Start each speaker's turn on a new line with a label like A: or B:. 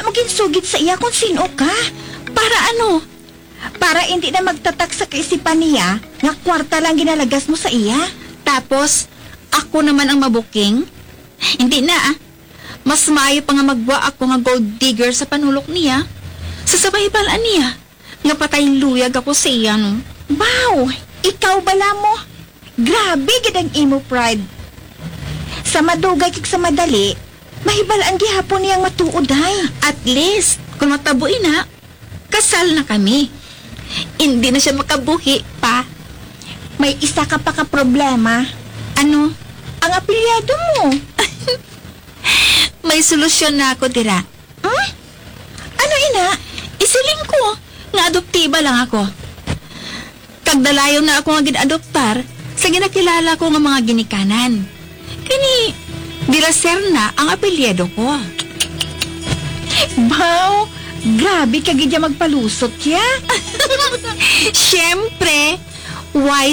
A: mo ginsugid sa iya kung sino ka. Para ano? Para hindi na magtatak sa kaisipan niya nga kwarta lang ginalagas mo sa iya.
B: Tapos, ako naman ang mabuking? Hindi na Mas maayo pa nga magwa ako nga gold digger sa panulok niya. Sasabay balaan niya. Nga patay luyag ako sa iya, no?
A: Wow! Ikaw bala mo. Grabe gid ang imo pride. Sa madugay kag sa madali, mahibalaan gihapon niyang matuod ay.
B: At least, kung matabuin na, kasal na kami. Hindi na siya makabuhi pa.
A: May isa ka pa ka problema.
B: Ano?
A: Ang apelyado mo.
B: May solusyon na ako, Dira.
A: Hmm? Ano ina?
B: Isiling ko, nga adoptiba lang ako. Kagdalayon na ako nga gin-adoptar sa ginakilala ko nga mga ginikanan. Kani, Dira Serna ang apelyido ko.
A: Wow! Grabe ka gid magpalusot ya.
B: Siyempre, why